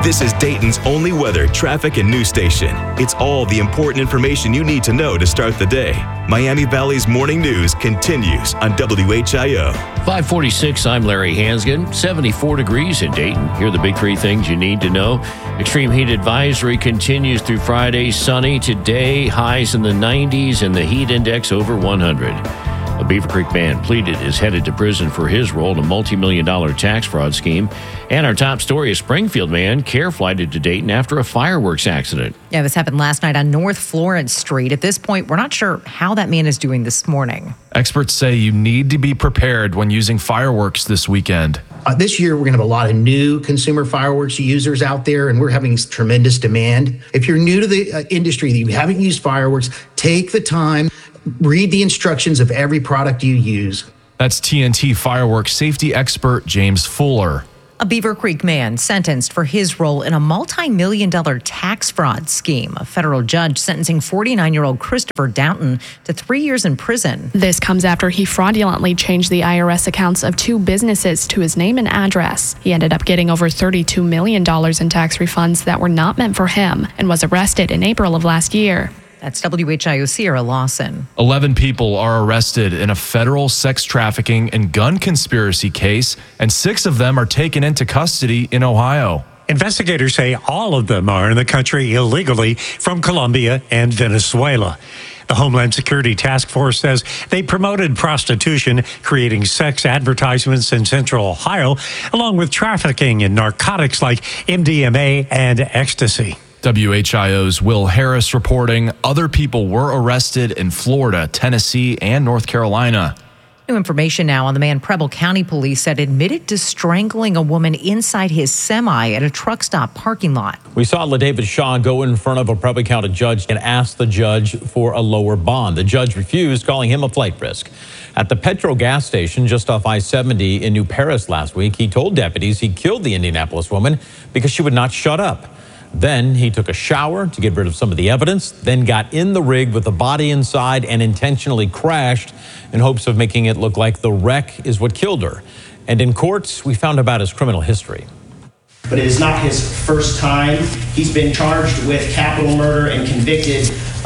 This is Dayton's only weather, traffic, and news station. It's all the important information you need to know to start the day. Miami Valley's morning news continues on WHIO. 546, I'm Larry Hansgen. 74 degrees in Dayton. Here are the big three things you need to know. Extreme heat advisory continues through Friday. Sunny today, highs in the 90s, and the heat index over 100. A Beaver Creek man pleaded is headed to prison for his role in a multi-million-dollar tax fraud scheme. And our top story, a Springfield man care-flighted to Dayton after a fireworks accident. Yeah, this happened last night on North Florence Street. At this point, we're not sure how that man is doing this morning. Experts say you need to be prepared when using fireworks this weekend. This year, we're going to have a lot of new consumer fireworks users out there, and we're having tremendous demand. If you're new to the industry, that you haven't used fireworks, take the time, read the instructions of every product you use. That's TNT fireworks safety expert James Fuller. A Beaver Creek man sentenced for his role in a multi-million-dollar tax fraud scheme. A federal judge sentencing 49-year-old Christopher Downton to 3 years in prison. This comes after he fraudulently changed the IRS accounts of two businesses to his name and address. He ended up getting over $32 million in tax refunds that were not meant for him and was arrested in April of last year. That's WHIO Sierra Lawson. 11 people are arrested in a federal sex trafficking and gun conspiracy case, and 6 of them are taken into custody in Ohio. Investigators say all of them are in the country illegally from Colombia and Venezuela. The Homeland Security Task Force says they promoted prostitution, creating sex advertisements in Central Ohio, along with trafficking in narcotics like MDMA and ecstasy. WHIO's Will Harris reporting other people were arrested in Florida, Tennessee, and North Carolina. New information now on the man Preble County Police said admitted to strangling a woman inside his semi at a truck stop parking lot. We saw LaDavid Shaw go in front of a Preble County judge and ask the judge for a lower bond. The judge refused, calling him a flight risk. At the Petro gas station just off I-70 in New Paris last week, he told deputies he killed the Indianapolis woman because she would not shut up. Then he took a shower to get rid of some of the evidence, then got in the rig with the body inside and intentionally crashed in hopes of making it look like the wreck is what killed her. And in courts, we found about his criminal history. But it is not his first time. He's been charged with capital murder and convicted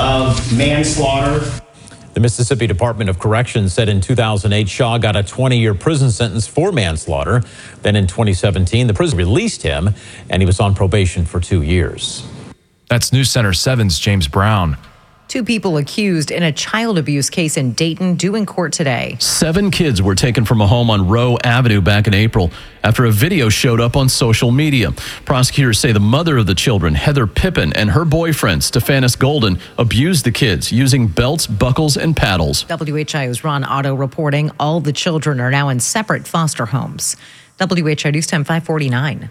of manslaughter. The Mississippi Department of Corrections said in 2008, Shaw got a 20-year prison sentence for manslaughter. Then in 2017, the prison released him, and he was on probation for 2 years. That's News Center 7's James Brown. 2 people accused in a child abuse case in Dayton due in court today. 7 kids were taken from a home on Rowe Avenue back in April after a video showed up on social media. Prosecutors say the mother of the children, Heather Pippin, and her boyfriend, Stephanus Golden, abused the kids using belts, buckles, and paddles. WHIO's Ron Otto reporting all the children are now in separate foster homes. WHIO News Time 549.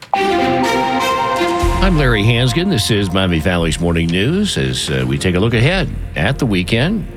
I'm Larry Hansgen. This is Miami Valley's Morning News as we take a look ahead at the weekend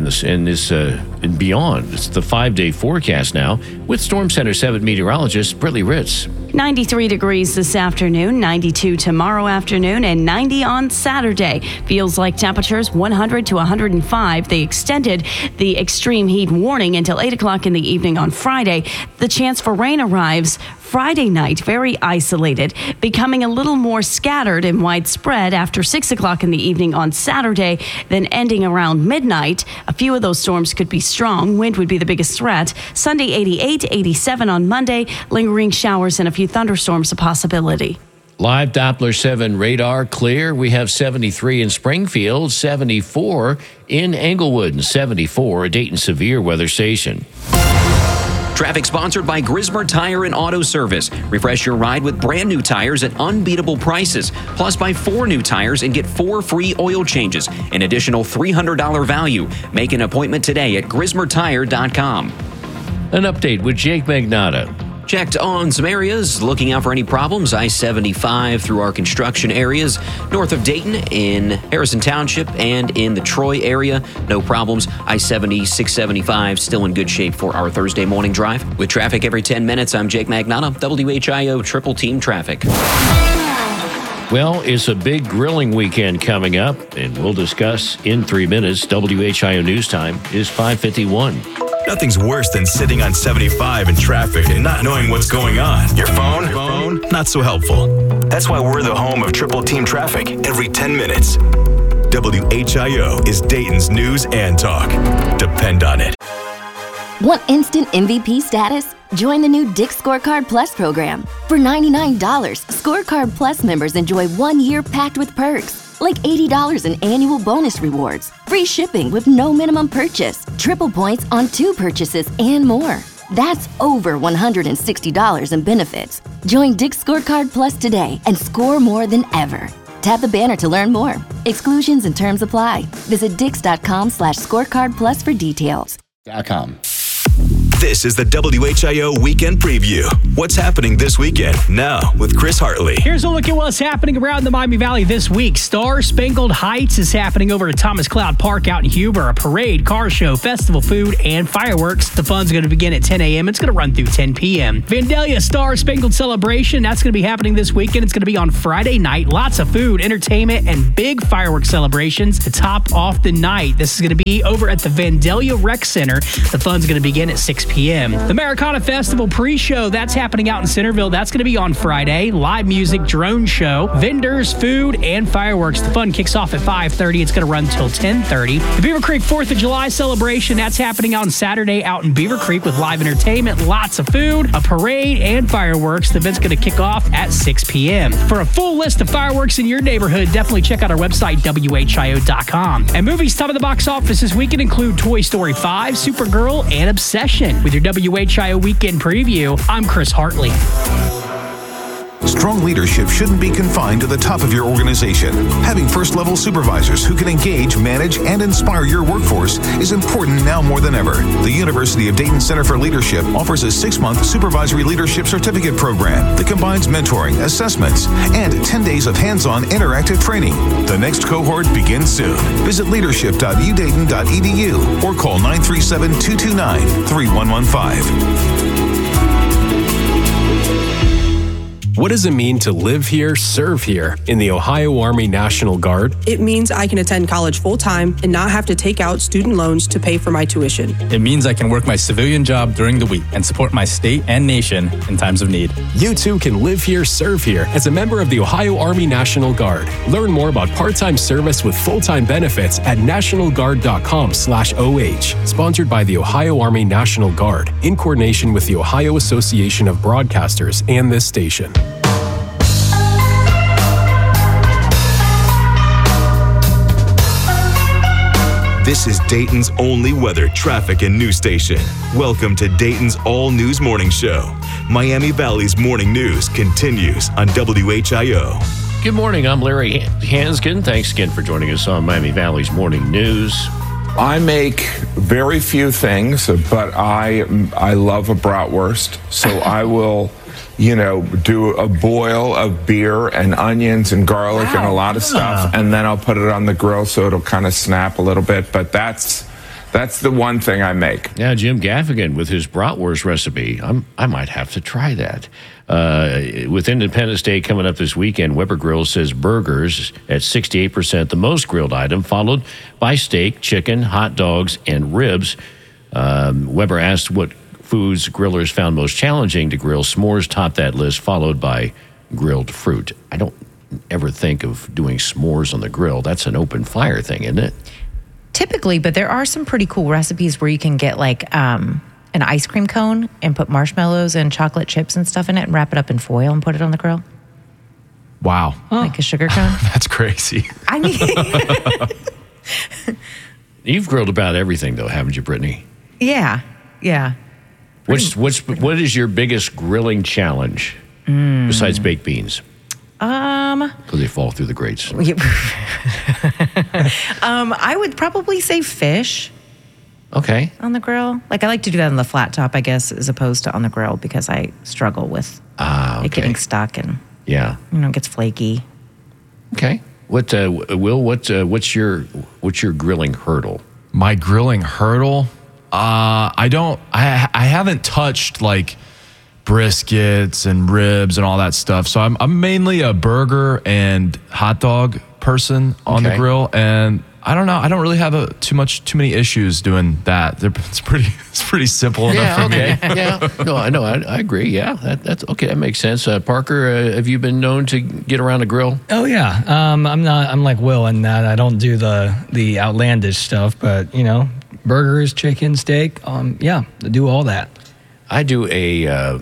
and beyond. It's the 5-day forecast now with Storm Center 7 meteorologist Brittany Ritz. 93 degrees this afternoon, 92 tomorrow afternoon, and 90 on Saturday. Feels like temperatures 100 to 105. They extended the extreme heat warning until 8 o'clock in the evening on Friday. The chance for rain arrives Friday night, very isolated, becoming a little more scattered and widespread after 6 o'clock in the evening on Saturday, then ending around midnight. A few of those storms could be strong. Wind would be the biggest threat. Sunday, 88, 87 on Monday. Lingering showers and a few thunderstorms a possibility. Live Doppler 7 radar clear. We have 73 in Springfield, 74 in Englewood, and 74 at Dayton Severe Weather Station. Traffic sponsored by Grismer Tire and Auto Service. Refresh your ride with brand new tires at unbeatable prices. Plus, buy 4 new tires and get 4 free oil changes. An additional $300 value. Make an appointment today at GrismerTire.com. An update with Jake Magnotta. Checked on some areas, looking out for any problems. I-75 through our construction areas. North of Dayton in Harrison Township and in the Troy area, no problems. I-70, 675 still in good shape for our Thursday morning drive. With traffic every 10 minutes, I'm Jake Magnotta, WHIO Triple Team Traffic. Well, it's a big grilling weekend coming up, and we'll discuss in 3 minutes. WHIO News Time is 5:51. Nothing's worse than sitting on 75 in traffic and not knowing what's going on. Your phone? Not so helpful. That's why we're the home of triple team traffic every 10 minutes. WHIO is Dayton's news and talk. Depend on it. Want instant MVP status? Join the new Dick's Scorecard Plus program. For $99, Scorecard Plus members enjoy 1 year packed with perks, like $80 in annual bonus rewards, free shipping with no minimum purchase, triple points on 2 purchases, and more. That's over $160 in benefits. Join Dick's Scorecard Plus today and score more than ever. Tap the banner to learn more. Exclusions and terms apply. Visit dix.com/scorecardplus for details. This is the WHIO Weekend Preview. What's happening this weekend? Now with Chris Hartley. Here's a look at what's happening around the Miami Valley this week. Star Spangled Heights is happening over at Thomas Cloud Park out in Huber. A parade, car show, festival food, and fireworks. The fun's going to begin at 10 a.m. It's going to run through 10 p.m. Vandalia Star Spangled Celebration, that's going to be happening this weekend. It's going to be on Friday night. Lots of food, entertainment, and big fireworks celebrations to top off the night. This is going to be over at the Vandalia Rec Center. The fun's going to begin at 6 p.m. The Americana Festival pre-show, that's happening out in Centerville. That's going to be on Friday. Live music, drone show, vendors, food, and fireworks. The fun kicks off at 5:30. It's going to run until 10:30. The Beaver Creek 4th of July celebration, that's happening on Saturday out in Beaver Creek with live entertainment, lots of food, a parade, and fireworks. The event's going to kick off at 6 p.m. For a full list of fireworks in your neighborhood, definitely check out our website, WHIO.com. And movies top of the box office this weekend include Toy Story 5, Supergirl, and Obsession. With your WHIO Weekend Preview, I'm Chris Hartley. Strong leadership shouldn't be confined to the top of your organization. Having first-level supervisors who can engage, manage, and inspire your workforce is important now more than ever. The University of Dayton Center for Leadership offers a 6-month supervisory leadership certificate program that combines mentoring, assessments, and 10 days of hands-on interactive training. The next cohort begins soon. Visit leadership.udayton.edu or call 937-229-3115. What does it mean to live here, serve here in the Ohio Army National Guard? It means I can attend college full-time and not have to take out student loans to pay for my tuition. It means I can work my civilian job during the week and support my state and nation in times of need. You too can live here, serve here as a member of the Ohio Army National Guard. Learn more about part-time service with full-time benefits at nationalguard.com/OH. Sponsored by the Ohio Army National Guard in coordination with the Ohio Association of Broadcasters and this station. This is Dayton's only weather, traffic, and news station. Welcome to Dayton's all-news morning show. Miami Valley's morning news continues on WHIO. Good morning. I'm Larry Hanskin. Thanks again for joining us on Miami Valley's morning news. I make very few things, but I love a bratwurst, so I will, do a boil of beer and onions and garlic and a lot of stuff, and then I'll put it on the grill so it'll kind of snap a little bit. But that's the one thing I make. Yeah, Jim Gaffigan with his bratwurst recipe. I might have to try that. With Independence Day coming up this weekend, Weber Grill says burgers at 68%, the most grilled item, followed by steak, chicken, hot dogs, and ribs. Weber asked what foods grillers found most challenging to grill. S'mores topped that list, followed by grilled fruit. I don't ever think of doing s'mores on the grill. That's an open fire thing, isn't it? Typically, but there are some pretty cool recipes where you can get like an ice cream cone and put marshmallows and chocolate chips and stuff in it and wrap it up in foil and put it on the grill. Wow. Like a sugar cone. That's crazy. I mean, You've grilled about everything, though, haven't you, Brittany? Yeah. What is your biggest grilling challenge besides baked beans? Because they fall through the grates. I would probably say fish. Okay. On the grill. Like, I like to do that on the flat top, I guess, as opposed to on the grill because I struggle with it getting stuck and it gets flaky. Okay. Will, what's your grilling hurdle? My grilling hurdle? I haven't touched like briskets and ribs and all that stuff. So I'm mainly a burger and hot dog person on the grill, and I don't know. I don't really have too many issues doing that. It's pretty simple enough for me. Yeah. No, I know. I agree. Yeah, that's okay. That makes sense. Parker, have you been known to get around a grill? Oh yeah. I'm like Will in that I don't do the outlandish stuff, but burgers, chicken, steak. I do all that. I do a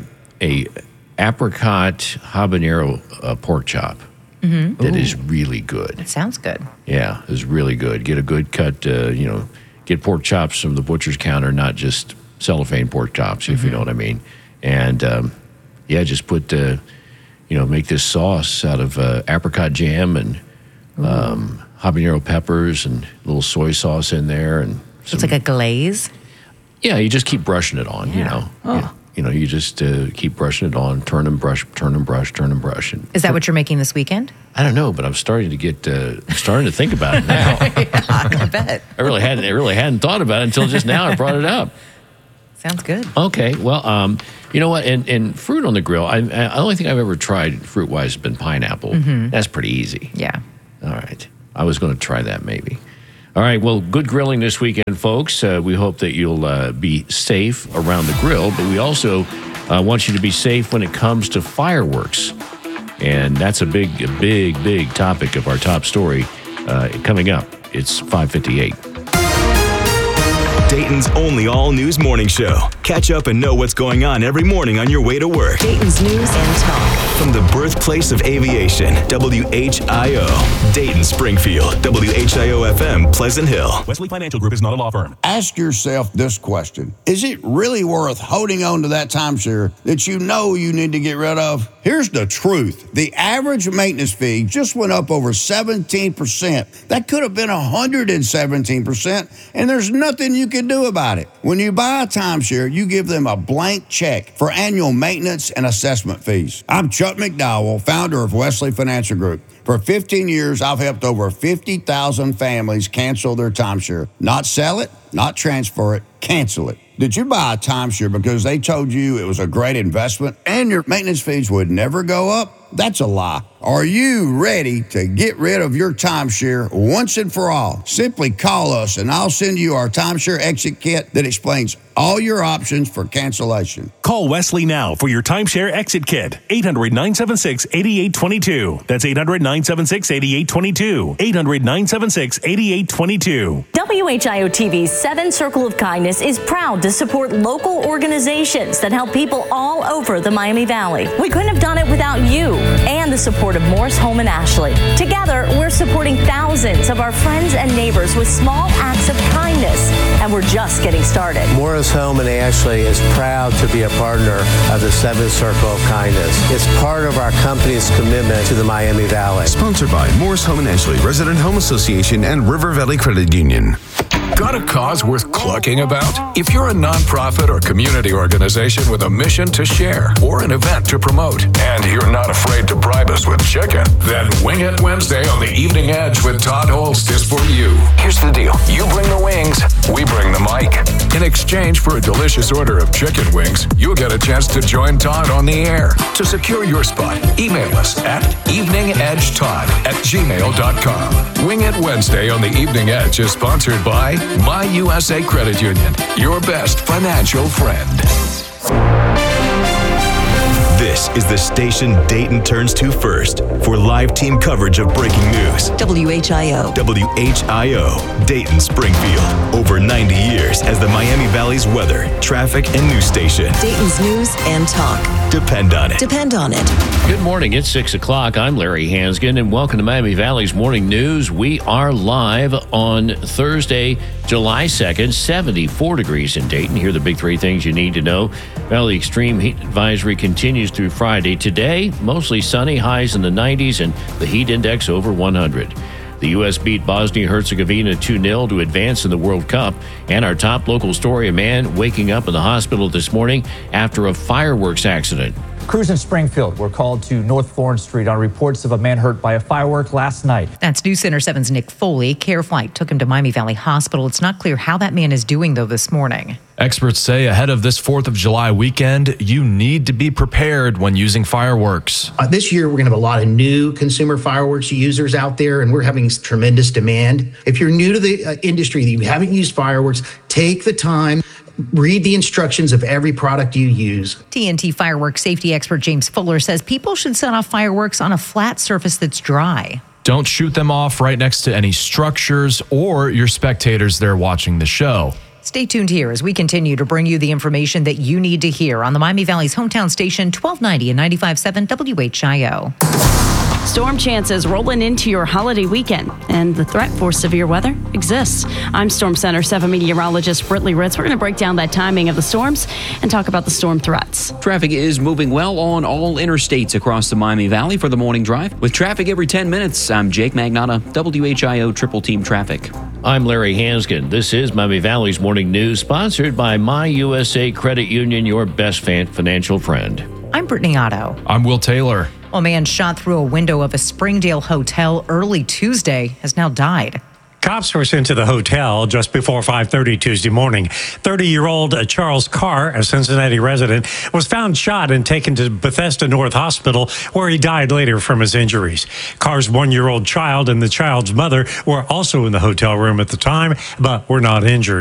apricot habanero pork chop. Mm-hmm. That is really good. It sounds good. Yeah, it's really good. Get a good cut, get pork chops from the butcher's counter, not just cellophane pork chops, if you know what I mean. And, just put, make this sauce out of apricot jam and habanero peppers and a little soy sauce in there. And It's like a glaze? Yeah, you just keep brushing it on, you just keep brushing it on, turn and brush. Is that what you're making this weekend? I don't know, but I'm starting to get starting to think about it now. I bet. I really hadn't thought about it until just now. I brought it up. Sounds good. Okay, well, you know what? And fruit on the grill. The only thing I've ever tried fruit wise has been pineapple. Mm-hmm. That's pretty easy. Yeah. All right, I was going to try that maybe. All right, well, good grilling this weekend, folks. We hope that you'll be safe around the grill, but we also want you to be safe when it comes to fireworks. And that's a big topic of our top story coming up. It's 5:58. Dayton's only all-news morning show. Catch up and know what's going on every morning on your way to work. Dayton's News and Talk. From the birthplace of aviation, WHIO, Dayton, Springfield, WHIO-FM, Pleasant Hill. Wesley Financial Group is not a law firm. Ask yourself this question. Is it really worth holding on to that timeshare that you know you need to get rid of? Here's the truth. The average maintenance fee just went up over 17%. That could have been 117%, and there's nothing you can do about it. When you buy a timeshare, you give them a blank check for annual maintenance and assessment fees. I'm Chuck McDowell, founder of Wesley Financial Group. For 15 years, I've helped over 50,000 families cancel their timeshare. Not sell it, not transfer it, cancel it. Did you buy a timeshare because they told you it was a great investment and your maintenance fees would never go up? That's a lie. Are you ready to get rid of your timeshare once and for all? Simply call us and I'll send you our timeshare exit kit that explains all your options for cancellation. Call Wesley now for your timeshare exit kit. 800-976-8822. That's 800-976-8822. 800-976-8822. WHIO TV's 7 Circle of Kindness is proud to support local organizations that help people all over the Miami Valley. We couldn't have done it without you and the support of Morris Home and Ashley. Together, we're supporting thousands of our friends and neighbors with small acts of kindness, and we're just getting started. Morris Home and Ashley is proud to be a partner of the 7th Circle of Kindness. It's part of our company's commitment to the Miami Valley. Sponsored by Morris Home and Ashley, Resident Home Association, and River Valley Credit Union. Got a cause worth clucking about? If you're a nonprofit or community organization with a mission to share or an event to promote, and you're not afraid to bribe us with chicken, then Wing It Wednesday on the Evening Edge with Todd Holst is for you. Here's the deal. You bring the wings, we bring the mic. In exchange for a delicious order of chicken wings, you'll get a chance to join Todd on the air. To secure your spot, email us at eveningedgetodd@gmail.com. Wing It Wednesday on the Evening Edge is sponsored by My USA Credit Union, your best financial friend. This is the station Dayton turns to first for live team coverage of breaking news. WHIO. WHIO, Dayton, Springfield. Over 90 years as the Miami Valley's weather, traffic, and news station. Dayton's News and Talk. Depend on it. Depend on it. Good morning. It's 6 o'clock. I'm Larry Hansgen, and welcome to Miami Valley's Morning News. We are live on Thursday, July 2nd, 74 degrees in Dayton. Here are the big 3 things you need to know. Valley Extreme Heat Advisory continues through Friday. Today, mostly sunny, highs in the 90s, and the heat index over 100. The U.S. beat Bosnia-Herzegovina 2-0 to advance in the World Cup. And our top local story, a man waking up in the hospital this morning after a fireworks accident. Crews in Springfield were called to North Florence Street on reports of a man hurt by a firework last night. That's News Center 7's Nick Foley. Care flight took him to Miami Valley Hospital. It's not clear how that man is doing, though, this morning. Experts say ahead of this 4th of July weekend, you need to be prepared when using fireworks. This year, we're going to have a lot of new consumer fireworks users out there, and we're having tremendous demand. If you're new to the industry, you haven't used fireworks, take the time. Read the instructions of every product you use. TNT fireworks safety expert James Fuller says people should set off fireworks on a flat surface that's dry. Don't shoot them off right next to any structures or your spectators there watching the show. Stay tuned here as we continue to bring you the information that you need to hear on the Miami Valley's hometown station, 1290 and 95.7 WHIO. Storm chances rolling into your holiday weekend, and the threat for severe weather exists. I'm Storm Center 7 meteorologist Britley Ritz. We're going to break down that timing of the storms and talk about the storm threats. Traffic is moving well on all interstates across the Miami Valley for the morning drive. With traffic every 10 minutes, I'm Jake Magnotta, WHIO Triple Team Traffic. I'm Larry Hansgen. This is Miami Valley's Morning News, sponsored by My USA Credit Union, your best financial friend. I'm Brittany Otto. I'm Will Taylor. A man shot through a window of a Springdale hotel early Tuesday has now died. Cops were sent to the hotel just before 5:30 Tuesday morning. 30-year-old Charles Carr, a Cincinnati resident, was found shot and taken to Bethesda North Hospital, where he died later from his injuries. Carr's 1-year-old child and the child's mother were also in the hotel room at the time, but were not injured.